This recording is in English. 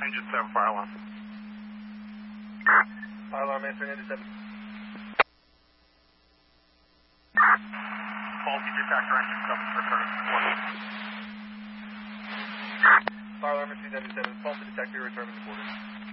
Engine 7, fire alarm. Fire alarm answering engine 7. Faulty detector, engine 7, return. Fire alarm received engine 7. Faulty detector, returning to quarters.